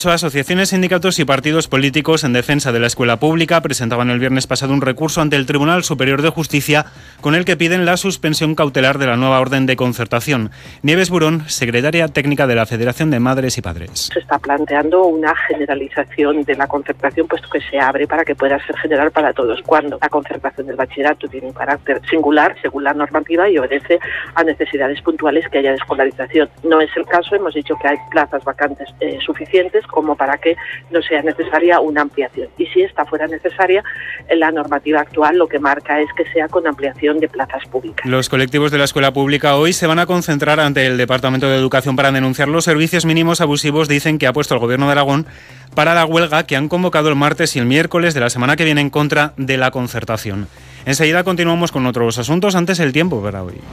Asociaciones, sindicatos y partidos políticos en defensa de la escuela pública presentaban el viernes pasado un recurso ante el Tribunal Superior de Justicia con el que piden la suspensión cautelar de la nueva orden de concertación. Nieves Burón, secretaria técnica de la Federación de Madres y Padres. Se está planteando una generalización de la concertación, puesto que se abre para que pueda ser general para todos, cuando la concertación del bachillerato tiene un carácter singular, según la normativa, y obedece a necesidades puntuales que haya de escolarización. No es el caso, hemos dicho que hay plazas vacantes suficientes como para que no sea necesaria una ampliación. Y si esta fuera necesaria, la normativa actual lo que marca es que sea con ampliación de plazas públicas. Los colectivos de la escuela pública hoy se van a concentrar ante el Departamento de Educación para denunciar los servicios mínimos abusivos, dicen, que ha puesto el Gobierno de Aragón para la huelga que han convocado el martes y el miércoles de la semana que viene en contra de la concertación. Enseguida continuamos con otros asuntos, antes el tiempo para hoy.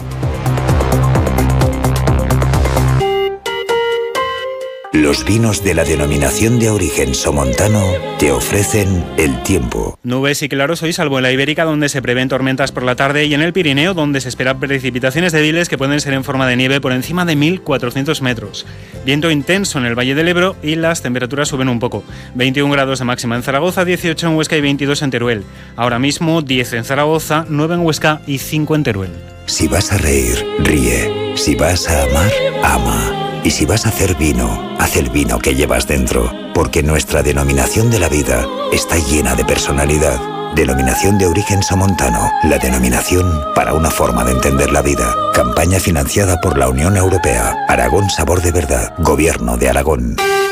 Los vinos de la denominación de origen somontano te ofrecen el tiempo. Nubes y claros hoy, salvo en la Ibérica, donde se prevén tormentas por la tarde, y en el Pirineo, donde se esperan precipitaciones débiles que pueden ser en forma de nieve por encima de 1.400 metros. Viento intenso en el Valle del Ebro y las temperaturas suben un poco. 21 grados de máxima en Zaragoza, 18 en Huesca y 22 en Teruel. Ahora mismo 10 en Zaragoza, 9 en Huesca y 5 en Teruel. Si vas a reír, ríe. Si vas a amar, ama. Y si vas a hacer vino, haz el vino que llevas dentro, porque nuestra denominación de la vida está llena de personalidad. Denominación de origen somontano, la denominación para una forma de entender la vida. Campaña financiada por la Unión Europea. Aragón Sabor de Verdad. Gobierno de Aragón.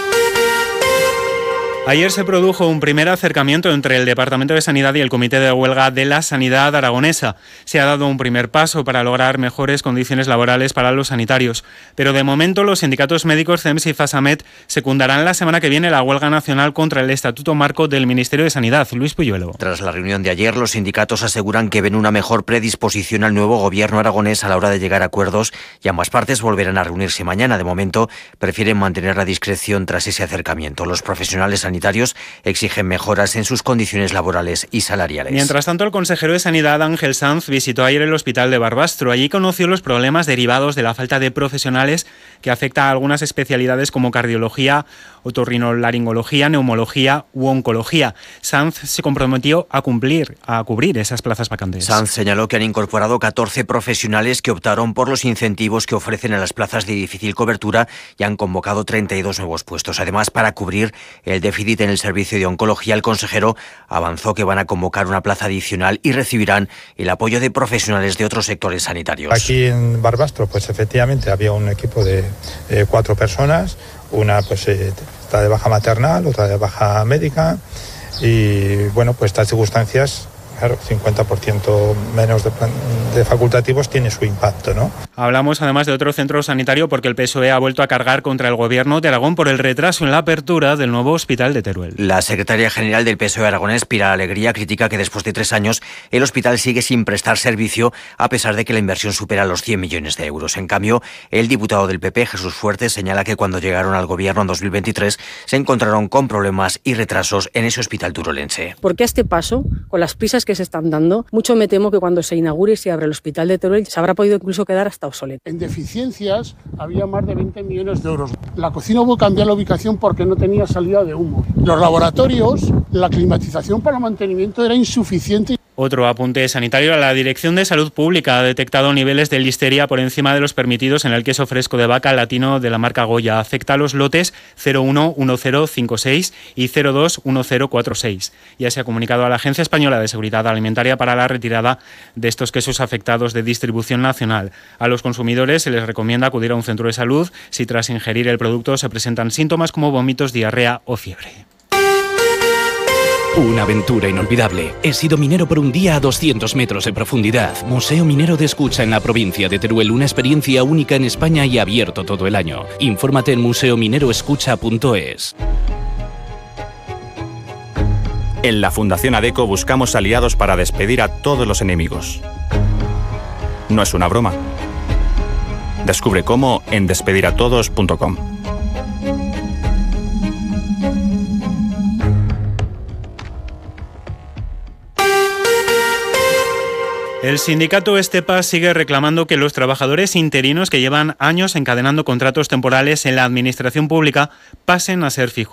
Ayer se produjo un primer acercamiento entre el Departamento de Sanidad y el Comité de Huelga de la Sanidad aragonesa. Se ha dado un primer paso para lograr mejores condiciones laborales para los sanitarios, pero de momento los sindicatos médicos CEMS y FASAMED secundarán la semana que viene la huelga nacional contra el Estatuto Marco del Ministerio de Sanidad. Luis Puyuelo. Tras la reunión de ayer, los sindicatos aseguran que ven una mejor predisposición al nuevo gobierno aragonés a la hora de llegar a acuerdos y ambas partes volverán a reunirse mañana. De momento, prefieren mantener la discreción tras ese acercamiento. Los profesionales sanitarios exigen mejoras en sus condiciones laborales y salariales. Mientras tanto, el consejero de Sanidad, Ángel Sanz, visitó ayer el hospital de Barbastro. Allí conoció los problemas derivados de la falta de profesionales que afecta a algunas especialidades como cardiología, otorrinolaringología, neumología u oncología. Sanz se comprometió a cubrir esas plazas vacantes. Sanz señaló que han incorporado 14 profesionales que optaron por los incentivos que ofrecen a las plazas de difícil cobertura y han convocado 32 nuevos puestos. Además, para cubrir el déficit en el servicio de oncología, el consejero avanzó que van a convocar una plaza adicional y recibirán el apoyo de profesionales de otros sectores sanitarios. Aquí en Barbastro, pues efectivamente había un equipo de 4 personas, una pues está de baja maternal, otra de baja médica, y bueno, pues estas circunstancias, claro, 50% menos de facultativos tiene su impacto, ¿no? Hablamos además de otro centro sanitario porque el PSOE ha vuelto a cargar contra el Gobierno de Aragón por el retraso en la apertura del nuevo hospital de Teruel. La secretaria general del PSOE aragonés, Pilar Alegría, critica que después de 3 años el hospital sigue sin prestar servicio a pesar de que la inversión supera los 100 millones de euros. En cambio, el diputado del PP, Jesús Fuertes, señala que cuando llegaron al Gobierno en 2023 se encontraron con problemas y retrasos en ese hospital turolense. Porque a este paso, con las prisas que se están dando, mucho me temo que cuando se inaugure y se abra el hospital de Teruel se habrá podido incluso quedar hasta obsoleto. En deficiencias había más de 20 millones de euros. La cocina hubo que cambiar la ubicación porque no tenía salida de humo. Los laboratorios, la climatización para el mantenimiento era insuficiente. Otro apunte sanitario. La Dirección de Salud Pública ha detectado niveles de listeria por encima de los permitidos en el queso fresco de vaca latino de la marca Goya. Afecta a los lotes 011056 y 021046. Ya se ha comunicado a la Agencia Española de Seguridad Alimentaria para la retirada de estos quesos afectados de distribución nacional. A los consumidores se les recomienda acudir a un centro de salud si tras ingerir el producto se presentan síntomas como vómitos, diarrea o fiebre. Una aventura inolvidable. He sido minero por un día a 200 metros de profundidad. Museo Minero de Escucha en la provincia de Teruel. Una experiencia única en España y abierto todo el año. Infórmate en museomineroescucha.es. En la Fundación ADECO buscamos aliados para despedir a todos los enemigos. No es una broma. Descubre cómo en despediratodos.com. El sindicato Estepa sigue reclamando que los trabajadores interinos que llevan años encadenando contratos temporales en la administración pública pasen a ser fijos.